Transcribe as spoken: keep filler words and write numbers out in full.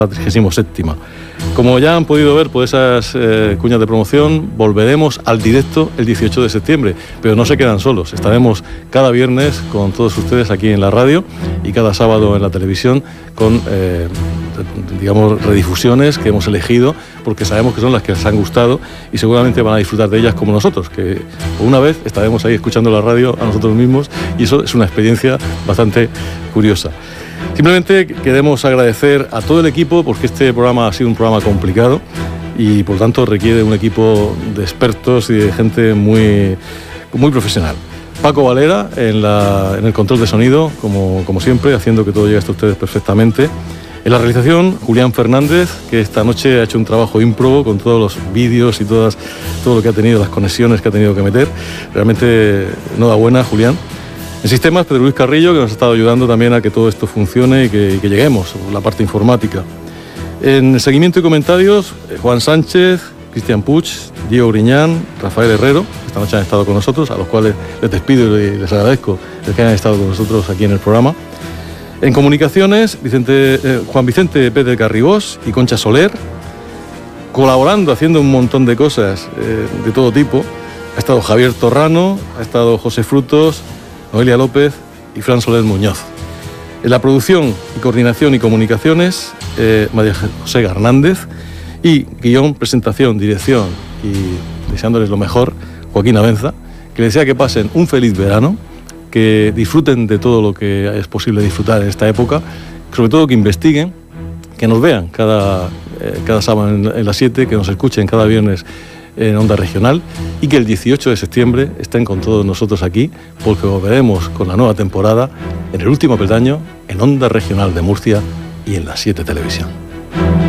la trigésima séptima. Como ya han podido ver por esas eh, cuñas de promoción, volveremos al directo el dieciocho de septiembre, pero no se quedan solos. Estaremos cada viernes con todos ustedes aquí en la radio y cada sábado en la televisión con, eh, digamos, redifusiones que hemos elegido porque sabemos que son las que les han gustado y seguramente van a disfrutar de ellas como nosotros, que por una vez estaremos ahí escuchando la radio a nosotros mismos y eso es una experiencia bastante curiosa. Simplemente queremos agradecer a todo el equipo porque este programa ha sido un programa complicado y por tanto requiere un equipo de expertos y de gente muy, muy profesional. Paco Valera en, la, en el control de sonido, como, como siempre, haciendo que todo llegue hasta ustedes perfectamente. En la realización, Julián Fernández, que esta noche ha hecho un trabajo ímprobo con todos los vídeos y todas, todo lo que ha tenido, las conexiones que ha tenido que meter. Realmente enhorabuena, Julián. En sistemas, Pedro Luis Carrillo, que nos ha estado ayudando también a que todo esto funcione y que, y que lleguemos, la parte informática. En seguimiento y comentarios, Juan Sánchez, Cristian Puig, Diego Griñán, Rafael Herrero, que esta noche han estado con nosotros, a los cuales les despido y les agradezco el que hayan estado con nosotros aquí en el programa. En comunicaciones, Vicente, eh, Juan Vicente Pérez Carribós y Concha Soler, colaborando, haciendo un montón de cosas eh, de todo tipo. Ha estado Javier Torrano, ha estado José Frutos, Noelia López y Fran Soler Muñoz. En la producción y coordinación y comunicaciones, eh, María José Hernández, y guión, presentación, dirección y deseándoles lo mejor, Joaquín Abenza, que les desea que pasen un feliz verano, que disfruten de todo lo que es posible disfrutar en esta época, sobre todo que investiguen, que nos vean cada, eh, cada sábado en, en las siete, que nos escuchen cada viernes en Onda Regional y que el dieciocho de septiembre estén con todos nosotros aquí porque volveremos con la nueva temporada en el último peldaño en Onda Regional de Murcia y en la siete Televisión.